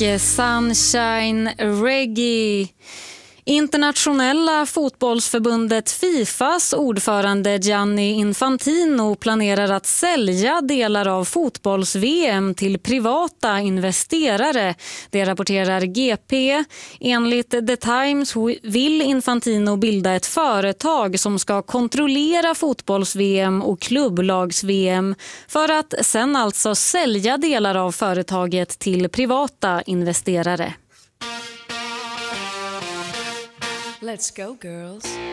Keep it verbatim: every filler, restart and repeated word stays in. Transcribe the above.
Sunshine Reggae. Internationella fotbollsförbundet Fifas ordförande Gianni Infantino planerar att sälja delar av fotbolls-V M till privata investerare. Det rapporterar G P. Enligt The Times vill Infantino bilda ett företag som ska kontrollera fotbolls-V M och klubblags-V M för att sen alltså sälja delar av företaget till privata investerare. Let's go, girls.